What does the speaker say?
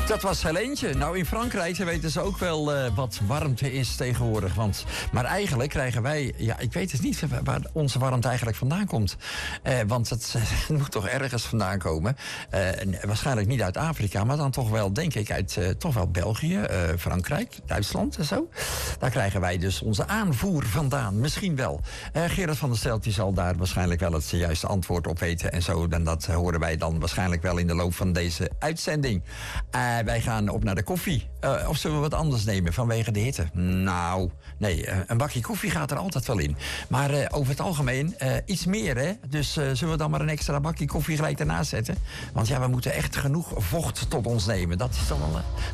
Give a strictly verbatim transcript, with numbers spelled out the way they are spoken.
Dat was Helentje. Nou, in Frankrijk weten ze ook wel uh, wat warmte is tegenwoordig. Want, maar eigenlijk krijgen wij... Ja, ik weet het niet waar onze warmte eigenlijk vandaan komt. Uh, want het uh, moet toch ergens vandaan komen. Uh, waarschijnlijk niet uit Afrika, maar dan toch wel, denk ik, uit uh, toch wel België, uh, Frankrijk, Duitsland en zo. Daar krijgen wij dus onze aanvoer vandaan. Misschien wel. Uh, Gerard van der Stelt die zal daar waarschijnlijk wel het juiste antwoord op weten. En zo, en dat horen wij dan waarschijnlijk wel in de loop van deze uitzending. Uh, wij gaan op naar de koffie. Uh, of zullen we wat anders nemen vanwege de hitte? Nou, nee, uh, een bakje koffie gaat er altijd wel in. Maar uh, over het algemeen uh, iets meer, hè. Dus uh, zullen we dan maar een extra bakje koffie gelijk ernaast zetten? Want ja, we moeten echt genoeg vocht tot ons nemen. Dat is dan wel... Uh,